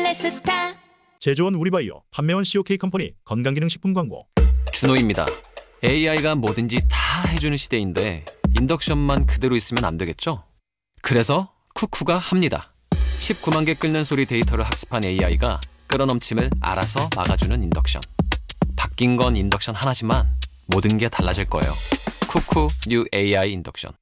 헬레스타. 제조원 우리바이오, 판매원 COK 컴퍼니 건강기능식품 광고. 준호입니다. AI가 뭐든지 다 해주는 시대인데 인덕션만 그대로 있으면 안 되겠죠? 그래서 쿠쿠가 합니다. 19만 개 끓는 소리 데이터를 학습한 AI가 끓어넘침을 알아서 막아주는 인덕션. 바뀐 건 인덕션 하나지만 모든 게 달라질 거예요. 쿠쿠 뉴 AI 인덕션.